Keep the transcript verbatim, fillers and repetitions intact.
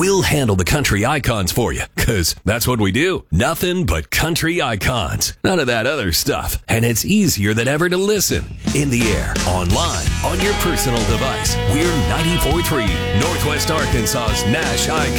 We'll handle the country icons for you, because that's what we do. Nothing but country icons. None of that other stuff. And it's easier than ever to listen. In the air, online, on your personal device. We're ninety-four point three, Northwest Arkansas's Nash Icon.